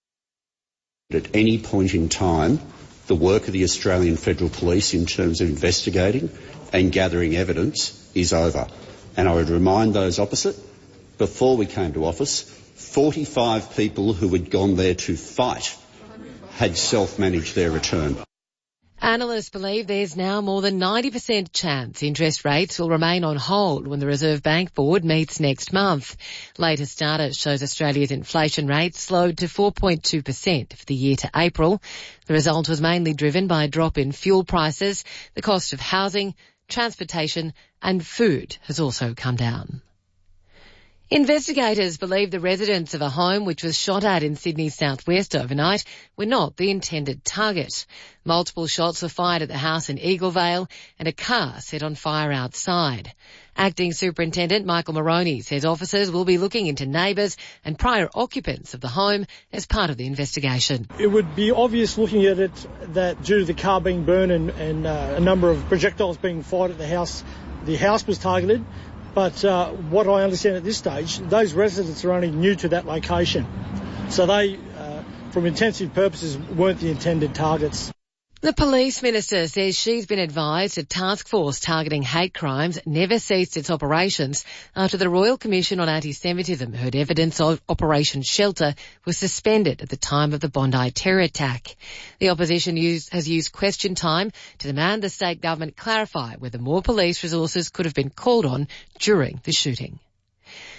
At any point in time, the work of the Australian Federal Police in terms of investigating and gathering evidence is over. And I would remind those opposite, before we came to office, forty-five people who had gone there to fight had self-managed their return. Analysts believe there's now more than ninety percent chance interest rates will remain on hold when the Reserve Bank Board meets next month. Latest data shows Australia's inflation rate slowed to four point two percent for the year to April. The result was mainly driven by a drop in fuel prices. The cost of housing, transportation and food has also come down. Investigators believe the residents of a home which was shot at in Sydney's southwest overnight were not the intended target. Multiple shots were fired at the house in Eaglevale and a car set on fire outside. Acting Superintendent Michael Moroney says officers will be looking into neighbours and prior occupants of the home as part of the investigation. It would be obvious looking at it that due to the car being burned and, and uh, a number of projectiles being fired at the house, the house was targeted. But uh, what I understand at this stage, those residents are only new to that location. So they, uh, from intensive purposes, weren't the intended targets. The police minister says she's been advised a task force targeting hate crimes never ceased its operations after the Royal Commission on Anti-Semitism heard evidence of Operation Shelter was suspended at the time of the Bondi terror attack. The opposition used, has used question time to demand the state government clarify whether more police resources could have been called on during the shooting.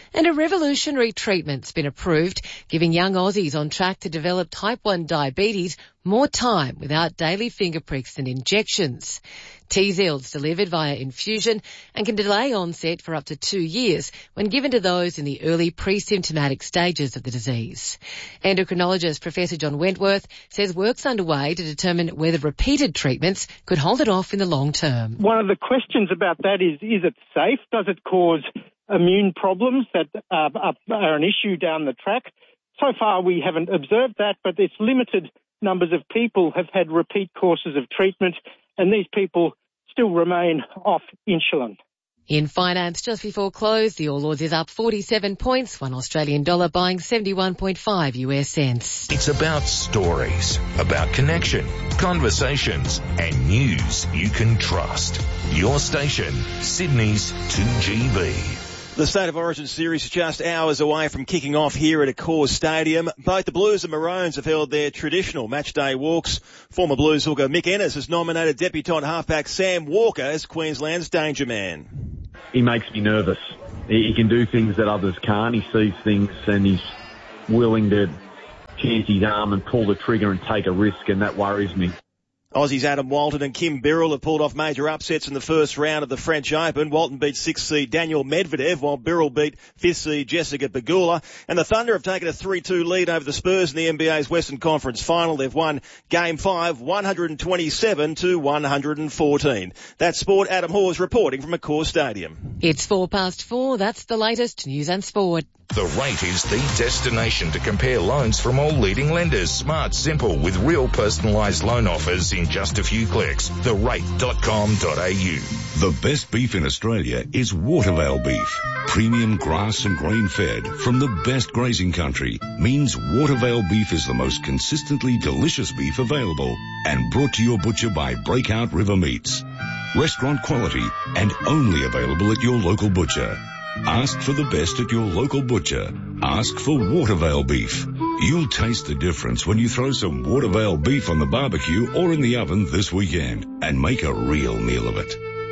And a revolutionary treatment's been approved, giving young Aussies on track to develop type one diabetes more time without daily finger pricks and injections. T-Zil's delivered via infusion and can delay onset for up to two years when given to those in the early pre-symptomatic stages of the disease. Endocrinologist Professor John Wentworth says work's underway to determine whether repeated treatments could hold it off in the long term. One of the questions about that is, is it safe? Does it cause immune problems that uh, are an issue down the track? So far we haven't observed that, but it's limited numbers of people have had repeat courses of treatment, and these people still remain off insulin. In finance, just before close, the All Ords is up forty-seven points, one Australian dollar buying seventy-one point five U S cents. It's about stories, about connection, conversations, and news you can trust. Your station, Sydney's two G B. The State of Origin series is just hours away from kicking off here at Accor Stadium. Both the Blues and Maroons have held their traditional matchday walks. Former Blues hooker Mick Ennis has nominated debutante halfback Sam Walker as Queensland's danger man. He makes me nervous. He can do things that others can't. He sees things and he's willing to chance his arm and pull the trigger and take a risk, and that worries me. Aussies Adam Walton and Kim Birrell have pulled off major upsets in the first round of the French Open. Walton beat sixth seed Daniel Medvedev, while Birrell beat fifth seed Jessica Pegula. And the Thunder have taken a three two lead over the Spurs in the N B A's Western Conference Final. They've won Game five, one twenty-seven to one fourteen. That's Sport. Adam Hawes reporting from Accor Stadium. It's four past four. That's the latest news and sport. The Rate is the destination to compare loans from all leading lenders. Smart, simple, with real personalised loan offers in just a few clicks. the rate dot com dot a u. The best beef in Australia is Watervale beef. Premium grass and grain fed from the best grazing country means Watervale beef is the most consistently delicious beef available, and brought to your butcher by Breakout River Meats. Restaurant quality and only available at your local butcher. Ask for the best at your local butcher. Ask for Watervale beef. You'll taste the difference when you throw some Watervale beef on the barbecue or in the oven this weekend and make a real meal of it.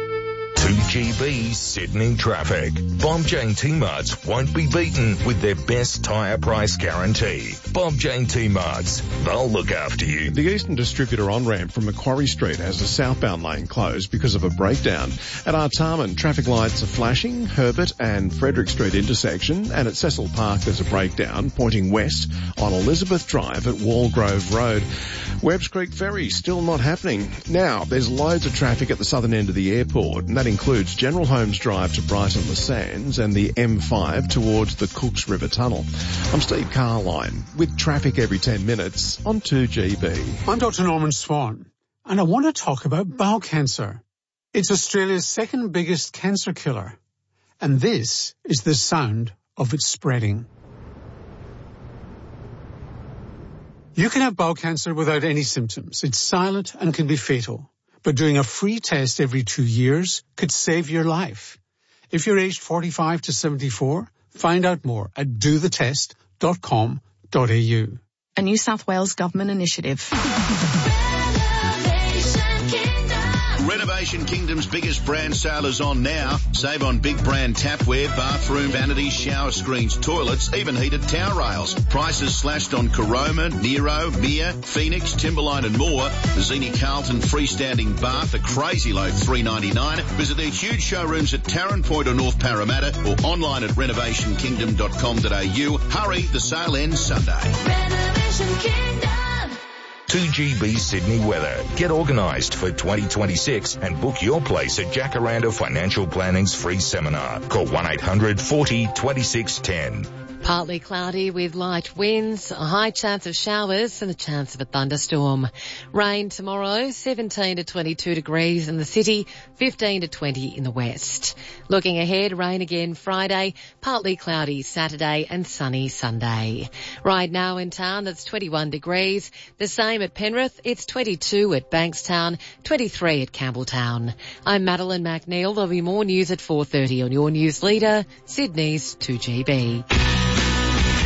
two G B Sydney traffic. Bob Jane T-Marts won't be beaten with their best tyre price guarantee. Bob Jane T-Marts, they'll look after you. The Eastern Distributor on-ramp from Macquarie Street has a southbound lane closed because of a breakdown. At Artarmon, traffic lights are flashing, Herbert and Frederick Street intersection, and at Cecil Park there's a breakdown pointing west on Elizabeth Drive at Walgrove Road. Webbs Creek Ferry still not happening. Now, there's loads of traffic at the southern end of the airport, and that includes General Holmes Drive to Brighton Le Sands and the M five towards the Cooks River Tunnel. I'm Steve Carline with traffic every ten minutes on two G B. I'm Doctor Norman Swan, and I want to talk about bowel cancer. It's Australia's second biggest cancer killer, and this is the sound of it spreading. You can have bowel cancer without any symptoms. It's silent and can be fatal. But doing a free test every two years could save your life. If you're aged forty-five to seventy-four, find out more at do the test dot com dot a u. A New South Wales government initiative. Renovation Kingdom's biggest brand sale is on now. Save on big brand tapware, bathroom vanities, shower screens, toilets, even heated towel rails. Prices slashed on Caroma, Nero, Mir, Phoenix, Timberline and more. The Zini Carlton freestanding bath, a crazy low three ninety-nine. Visit their huge showrooms at Tarrant Point or North Parramatta or online at renovation kingdom dot com dot a u. Hurry, the sale ends Sunday. Renovation Kingdom. two G B Sydney weather. Get organised for twenty twenty-six and book your place at Jacaranda Financial Planning's free seminar. Call one eight hundred forty twenty-six ten. Partly cloudy with light winds, a high chance of showers and a chance of a thunderstorm. Rain tomorrow, seventeen to twenty-two degrees in the city, fifteen to twenty in the west. Looking ahead, rain again Friday, partly cloudy Saturday and sunny Sunday. Right now in town, that's twenty-one degrees. The same at Penrith, it's twenty-two at Bankstown, twenty-three at Campbelltown. I'm Madeline McNeil. There'll be more news at four thirty on your news leader, Sydney's two G B.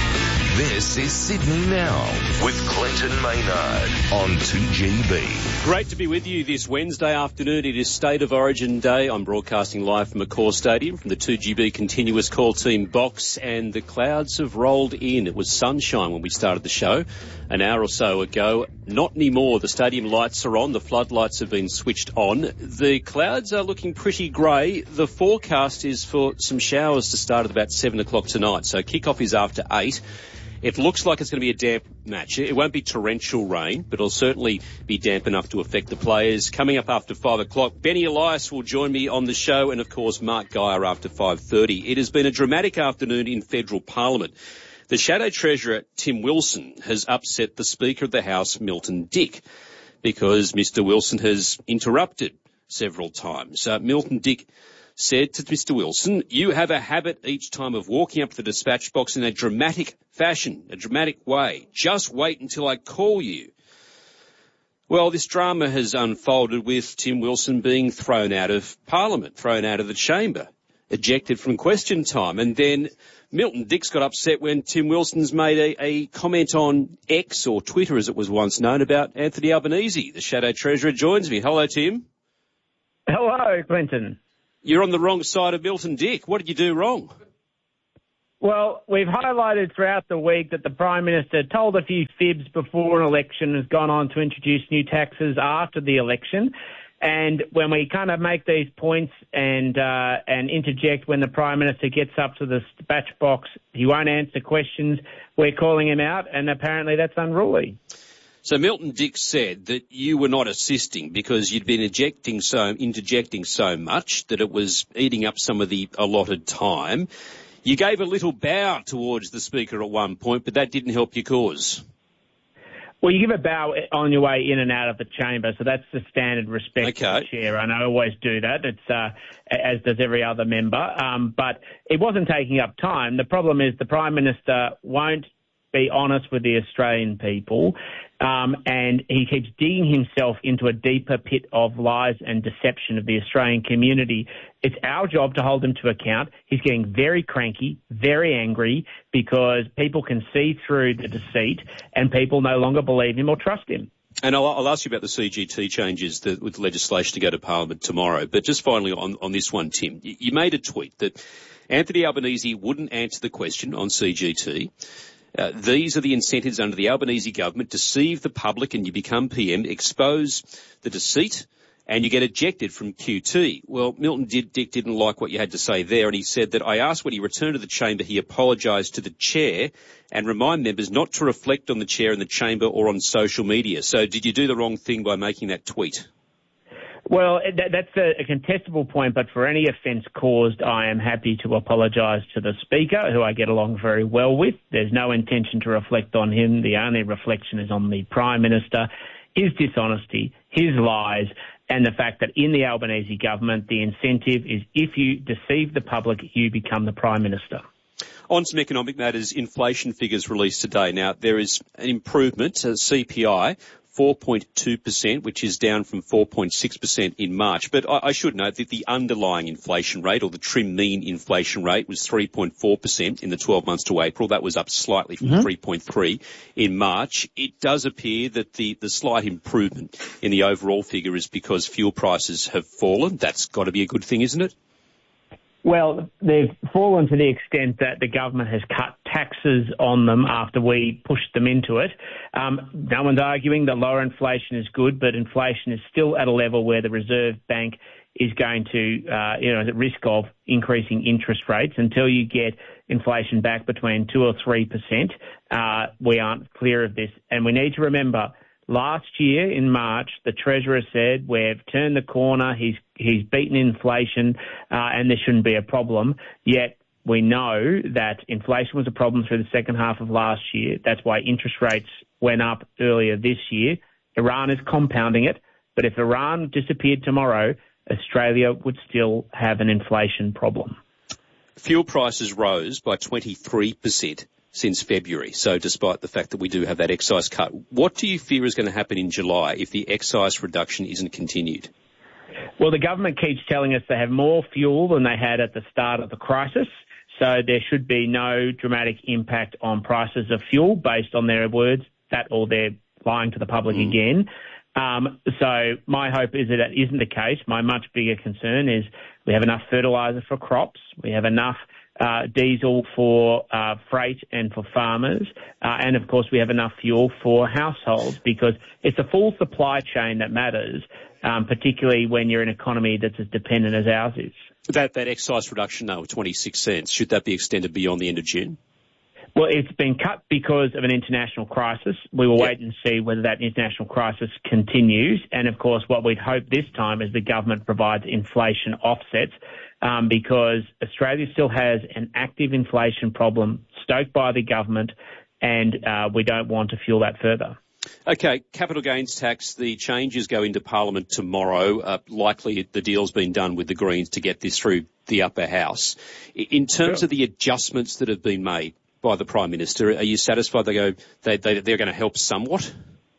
This is Sydney Now with Clinton Maynard on two G B. Great to be with you this Wednesday afternoon. It is State of Origin Day. I'm broadcasting live from Accor Stadium from the two G B continuous call team box, and the clouds have rolled in. It was sunshine when we started the show an hour or so ago. Not anymore. The stadium lights are on. The floodlights have been switched on. The clouds are looking pretty grey. The forecast is for some showers to start at about seven o'clock tonight. So kick-off is after eight. It looks like it's going to be a damp match. It won't be torrential rain, but it'll certainly be damp enough to affect the players. Coming up after five o'clock, Benny Elias will join me on the show, and of course Mark Geyer after five thirty. It has been a dramatic afternoon in federal parliament. The Shadow Treasurer, Tim Wilson, has upset the Speaker of the House, Milton Dick, because Mister Wilson has interrupted several times. Uh, Milton Dick said to Mister Wilson, "You have a habit each time of walking up to the dispatch box in a dramatic fashion, a dramatic way. Just wait until I call you." Well, this drama has unfolded with Tim Wilson being thrown out of Parliament, thrown out of the chamber, ejected from question time. And then Milton Dick's got upset when Tim Wilson's made a, a comment on X, or Twitter as it was once known, about Anthony Albanese. The Shadow Treasurer joins me. Hello, Tim. Hello, Clinton. You're on the wrong side of Milton Dick. What did you do wrong? Well, we've highlighted throughout the week that the Prime Minister told a few fibs before an election, has gone on to introduce new taxes after the election. And when we kind of make these points and uh, and interject when the Prime Minister gets up to the dispatch box, he won't answer questions, we're calling him out, and apparently that's unruly. So Milton Dick said that you were not assisting because you'd been ejecting so, interjecting so much that it was eating up some of the allotted time. You gave a little bow towards the Speaker at one point, but that didn't help your cause. Well, you give a bow on your way in and out of the chamber, so that's the standard respect okay. to the chair, and I always do that. It's uh, as does every other member. Um, but it wasn't taking up time. The problem is the Prime Minister won't be honest with the Australian people, um, and he keeps digging himself into a deeper pit of lies and deception of the Australian community. It's our job to hold him to account. He's getting very cranky, very angry, because people can see through the deceit and people no longer believe him or trust him. And I'll, I'll ask you about the C G T changes that, with legislation to go to Parliament tomorrow. But just finally on, on this one, Tim, you, you made a tweet that Anthony Albanese wouldn't answer the question on C G T. Uh, these are the incentives under the Albanese government: deceive the public and you become P M, expose the deceit, and you get ejected from Q T. Well, Milton Dick didn't like what you had to say there, and he said that I asked when he returned to the chamber he apologised to the chair and remind members not to reflect on the chair in the chamber or on social media. So did you do the wrong thing by making that tweet? Well, that, that's a, a contestable point, but for any offence caused, I am happy to apologise to the Speaker, who I get along very well with. There's no intention to reflect on him. The only reflection is on the Prime Minister, his dishonesty, his lies, and the fact that in the Albanese government, the incentive is if you deceive the public, you become the Prime Minister. On some economic matters, inflation figures released today. Now, there is an improvement, uh, C P I, four point two percent, which is down from four point six percent in March. But I, I should note that the underlying inflation rate, or the trim mean inflation rate, was three point four percent in the twelve months to April. That was up slightly from mm-hmm. three point three in March. It does appear that the, the slight improvement in the overall figure is because fuel prices have fallen. That's got to be a good thing, isn't it? Well, they've fallen to the extent that the government has cut taxes on them after we pushed them into it. Um, no one's arguing that lower inflation is good, but inflation is still at a level where the Reserve Bank is going to, uh, you know, is at risk of increasing interest rates until you get inflation back between two or three percent. Uh, we aren't clear of this, and we need to remember. Last year in March, the Treasurer said we've turned the corner, he's he's beaten inflation, uh, and there shouldn't be a problem. Yet we know that inflation was a problem through the second half of last year. That's why interest rates went up earlier this year. Iran is compounding it, but if Iran disappeared tomorrow, Australia would still have an inflation problem. Fuel prices rose by twenty-three percent. Since February. So despite the fact that we do have that excise cut, what do you fear is going to happen in July if the excise reduction isn't continued? Well, the government keeps telling us they have more fuel than they had at the start of the crisis. So there should be no dramatic impact on prices of fuel based on their words, that or they're lying to the public mm. again. Um, so my hope is that that isn't the case. My much bigger concern is we have enough fertiliser for crops. We have enough uh, diesel for uh, freight and for farmers. Uh, and, of course, we have enough fuel for households, because it's a full supply chain that matters, um, particularly when you're an economy that's as dependent as ours is. That, that excise reduction, though, of twenty-six cents, should that be extended beyond the end of June? Well, it's been cut because of an international crisis. We will yep. wait and see whether that international crisis continues. And, of course, what we'd hope this time is the government provides inflation offsets, um, because Australia still has an active inflation problem stoked by the government, and uh, we don't want to fuel that further. Okay, capital gains tax, the changes go into Parliament tomorrow. Uh, likely the deal's been done with the Greens to get this through the upper house. In terms sure. of the adjustments that have been made by the Prime Minister, are you satisfied they go, they, they, they're going to help somewhat?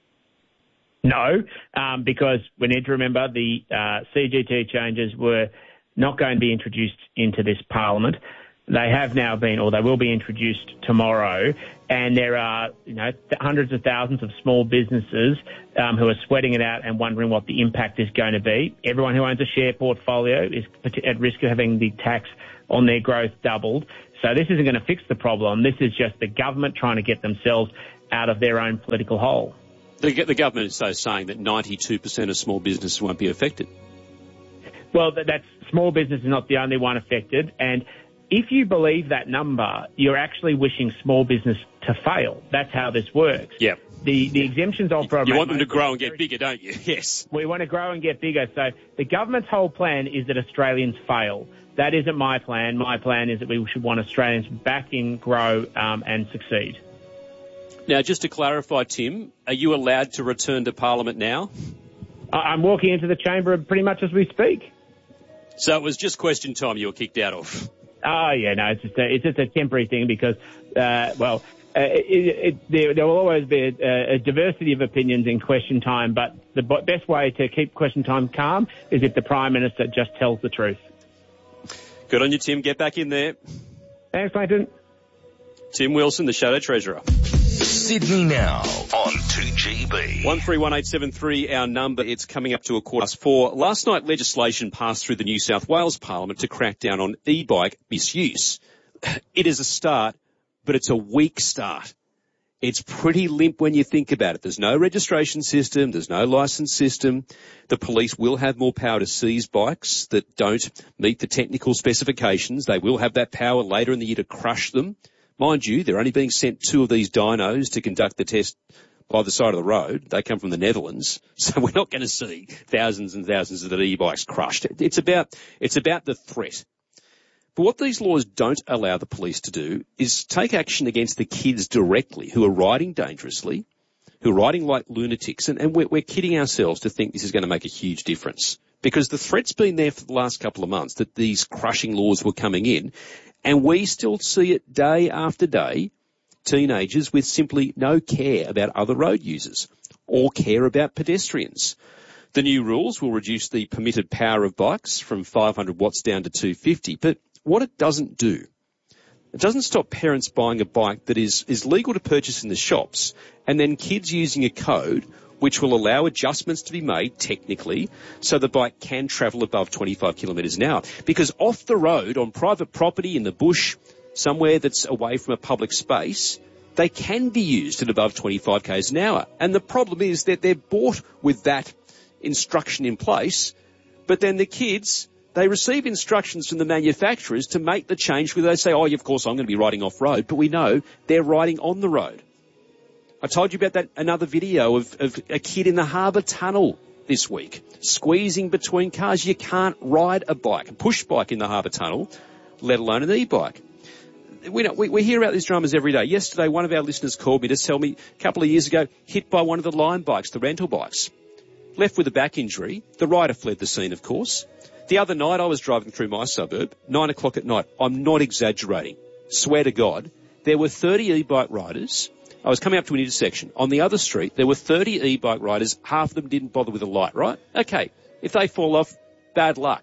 No, um, because we need to remember the uh, C G T changes were not going to be introduced into this Parliament. They have now been, or they will be introduced tomorrow, and there are, you know, hundreds of thousands of small businesses um, who are sweating it out and wondering what the impact is going to be. Everyone who owns a share portfolio is at risk of having the tax on their growth doubled. So this isn't going to fix the problem. This is just the government trying to get themselves out of their own political hole. The, the government is so saying that ninety-two percent of small businesses won't be affected. Well, that, that's small business is not the only one affected, and if you believe that number, you're actually wishing small business to fail. That's how this works. Yeah. The the exemptions offer... You want them to grow and get bigger, don't you? Yes. We want to grow and get bigger. So the government's whole plan is that Australians fail. That isn't my plan. My plan is that we should want Australians back in, grow um, and succeed. Now, just to clarify, Tim, are you allowed to return to Parliament now? I'm walking into the chamber pretty much as we speak. So it was just question time you were kicked out of? Oh, yeah, no, it's just a, it's just a temporary thing because, uh, well, uh, it, it, there, there will always be a, a diversity of opinions in question time, but the best way to keep question time calm is if the Prime Minister just tells the truth. Good on you, Tim. Get back in there. Thanks, Clayton. Tim Wilson, the Shadow Treasurer. Sydney Now on two G B. one three one eight seven three, our number. It's coming up to a quarter past four. Last night, legislation passed through the New South Wales Parliament to crack down on e-bike misuse. It is a start, but it's a weak start. It's pretty limp when you think about it. There's no registration system. There's no licence system. The police will have more power to seize bikes that don't meet the technical specifications. They will have that power later in the year to crush them. Mind you, they're only being sent two of these dynos to conduct the test by the side of the road. They come from the Netherlands, so we're not going to see thousands and thousands of the e-bikes crushed. It's about, it's about the threat. But what these laws don't allow the police to do is take action against the kids directly who are riding dangerously, who are riding like lunatics, and, and we're, we're kidding ourselves to think this is going to make a huge difference. Because the threat's been there for the last couple of months that these crushing laws were coming in, and we still see it day after day, teenagers with simply no care about other road users or care about pedestrians. The new rules will reduce the permitted power of bikes from five hundred watts down to two hundred fifty, but what it doesn't do, it doesn't stop parents buying a bike that is, is legal to purchase in the shops and then kids using a code which will allow adjustments to be made technically so the bike can travel above twenty-five kilometres an hour. Because off the road, on private property, in the bush, somewhere that's away from a public space, they can be used at above twenty-five k's an hour. And the problem is that they're bought with that instruction in place, but then the kids, they receive instructions from the manufacturers to make the change where they say, oh, of course, I'm going to be riding off-road, but we know they're riding on the road. I told you about that another video of, of a kid in the Harbour Tunnel this week, squeezing between cars. You can't ride a bike, a push bike in the Harbour Tunnel, let alone an e-bike. We, know, we, we hear about these dramas every day. Yesterday, one of our listeners called me to tell me a couple of years ago, hit by one of the Lime bikes, the rental bikes. Left with a back injury. The rider fled the scene, of course. The other night, I was driving through my suburb, nine o'clock at night. I'm not exaggerating. Swear to God. There were thirty e-bike riders. I was coming up to an intersection. On the other street, there were thirty e-bike riders. Half of them didn't bother with a light, right? Okay, if they fall off, bad luck.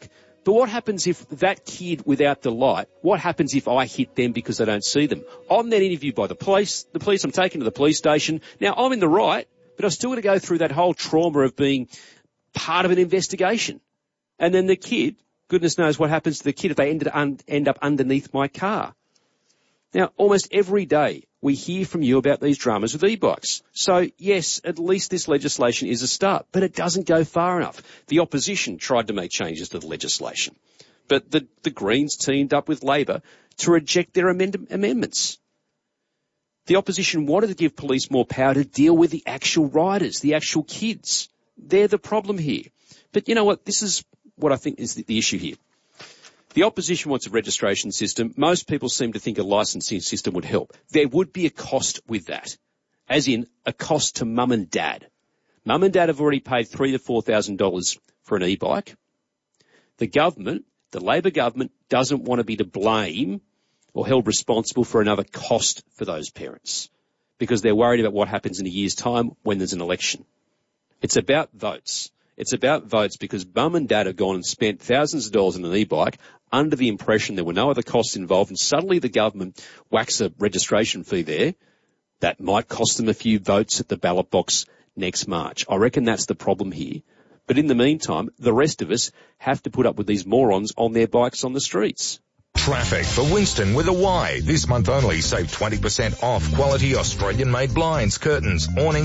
But what happens if that kid without the light, what happens if I hit them because they don't see them? I'm then interviewed by the police. The police, I'm taken to the police station. Now, I'm in the right, but I've still got to go through that whole trauma of being part of an investigation. And then the kid, goodness knows what happens to the kid if they ended, un, end up underneath my car. Now, almost every day we hear from you about these dramas with e-bikes. So, yes, at least this legislation is a start, but it doesn't go far enough. The opposition tried to make changes to the legislation, but the, the Greens teamed up with Labor to reject their amend- amendments. The opposition wanted to give police more power to deal with the actual riders, the actual kids. They're the problem here. But you know what? This is what I think is the, the issue here. The opposition wants a registration system. Most people seem to think a licensing system would help. There would be a cost with that, as in a cost to mum and dad. Mum and dad have already paid three to four thousand dollars for an e-bike. The government, the Labor government, doesn't want to be to blame or held responsible for another cost for those parents because they're worried about what happens in a year's time when there's an election. It's about votes. It's about votes because mum and dad have gone and spent thousands of dollars on an e-bike under the impression there were no other costs involved, and suddenly the government whacks a registration fee there that might cost them a few votes at the ballot box next March. I reckon that's the problem here. But in the meantime, the rest of us have to put up with these morons on their bikes on the streets. Traffic for Winston with a Y. This month only, save twenty percent off quality Australian-made blinds, curtains, awnings,